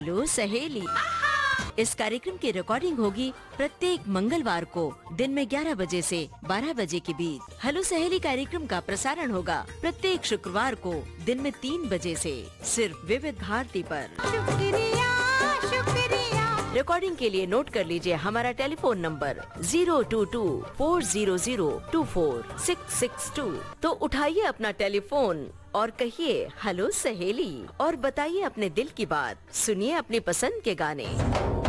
Hello सहेली। इस कार्यक्रम की रिकॉर्डिंग होगी प्रत्येक मंगलवार को दिन में 11 बजे से 12 बजे के बीच। हेलो सहेली कार्यक्रम का प्रसारण होगा प्रत्येक शुक्रवार को दिन में 3 बजे से सिर्फ विविध भारती पर। शुक्रिया शुक्रिया। रिकॉर्डिंग के लिए नोट कर लीजिए हमारा टेलीफोन नंबर 022-400-24662। तो उठाइए अपना टेलीफोन और कहिए हेलो सहेली और बताइए अपने दिल की बात। सुनिए अपनी पसंद के गाने।